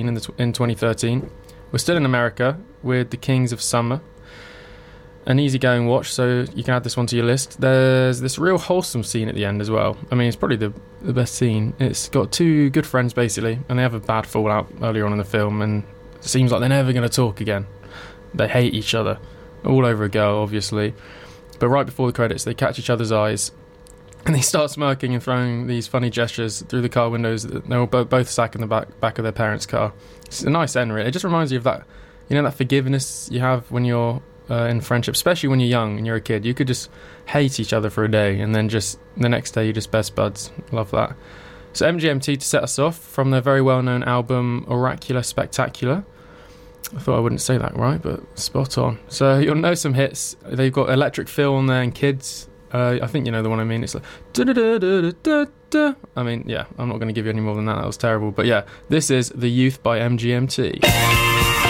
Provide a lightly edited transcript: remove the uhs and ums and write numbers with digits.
2014 in 2013. We're still in America with The Kings of Summer. An easygoing watch, so you can add this one to your list. There's this real wholesome scene at the end as well. I mean, it's probably the best scene. It's got two good friends, basically, and they have a bad fallout earlier on in the film, and it seems like they're never going to talk again. They hate each other. All over a girl, obviously. But right before the credits, they catch each other's eyes, and they start smirking and throwing these funny gestures through the car windows. They're all both sat in the back of their parents' car. It's a nice end, really. It just reminds you of that, that forgiveness you have when you're in friendship, especially when you're young and you're a kid. You could just hate each other for a day, and then just the next day you're just best buds. Love that. So MGMT, to set us off, from their very well-known album Oracular Spectacular. I thought I wouldn't say that right, but spot on. So you'll know some hits. They've got Electric Feel on there and Kids. I think you know the one I mean. It's like da-da-da-da-da-da. I mean, yeah, I'm not going to give you any more than that. That was terrible. But yeah, this is The Youth by MGMT.